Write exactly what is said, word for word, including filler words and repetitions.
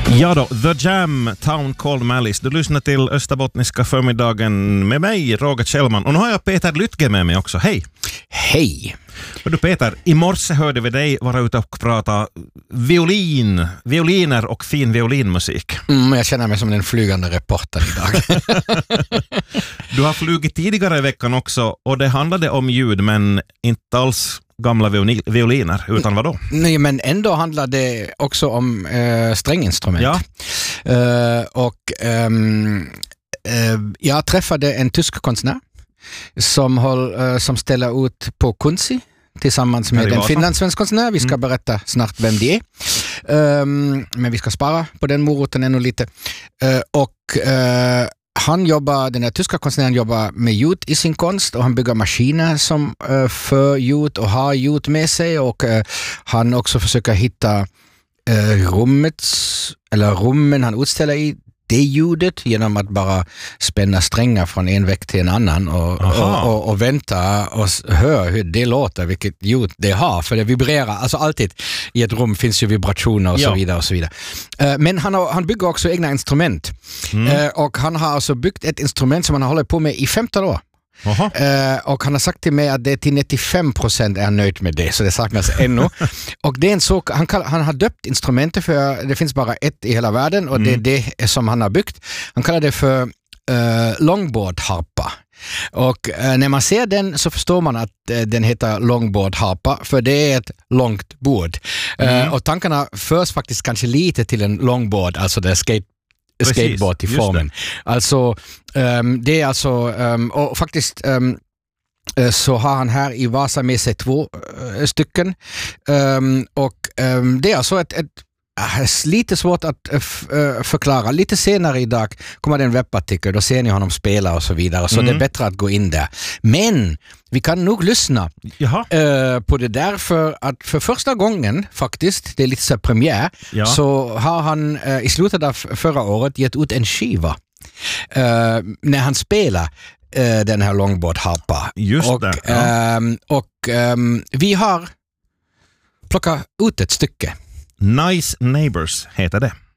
Ja då, The Jam, Town Called Malice. Du lyssnar till Österbottniska förmiddagen med mig, Roger Kjellman. Och nu har jag Peter Lytke med mig också. Hej! Hej! Och du Peter, i morse hörde vi dig vara ute och prata violin, violiner och fin violinmusik. Mm, jag känner mig som en flygande reporter idag. Du har flugit tidigare i veckan också och det handlade om ljud men inte alls gamla violiner, utan vad då? Nej, men ändå handlar det också om äh, stränginstrument. Ja. Uh, och um, uh, jag träffade en tysk konstnär som, håll, uh, som ställer ut på Kunzi tillsammans med en finlandssvensk konstnär. Vi ska mm. berätta snart vem det är. Um, men vi ska spara på den moroten ännu lite. Uh, och uh, Han jobbar, den här tyska konstnären jobbar med ljud i sin konst och han bygger maskiner som uh, för ljud och har ljud med sig och uh, han också försöker hitta uh, rummets, eller rummen han utställer i det ljudet genom att bara spänna strängar från en vägg till en annan och, och, och, och vänta och höra hur det låter, vilket ljud det har, för det vibrerar, alltså alltid i ett rum finns ju vibrationer och ja. så vidare och så vidare. Uh, men han, har, han bygger också egna instrument mm. uh, och han har alltså byggt ett instrument som han har hållit på med i femton år. Uh, och han har sagt till mig att det till nittiofem procent är nöjd med det, så det saknas ännu. Och det är en så, han, kall, han har döpt instrumentet för, det finns bara ett i hela världen och mm. det är det som han har byggt. Han kallar det för uh, longboard-harpa. Och uh, när man ser den så förstår man att uh, den heter longboard-harpa, för det är ett långt bord. Mm. Uh, och tankarna förs faktiskt kanske lite till en longboard, alltså det skate Precis, skateboard i formen. Alltså, um, det är alltså, um, och faktiskt um, så har han här i Vasa med sig två uh, stycken. Um, och um, det är alltså ett, ett lite svårt att uh, förklara. Lite senare idag kommer det en webbartikel, då ser ni honom spela och så vidare. Så mm. det är bättre att gå in där. Men vi kan nog lyssna uh, på det där för att för första gången faktiskt, det är lite så premiär, ja. så har han uh, i slutet av förra året gett ut en skiva uh, när han spelar uh, den här longboard-harpa. Just och, det. Ja. Um, och um, vi har plockat ut ett stycke. Nice Neighbors heter det.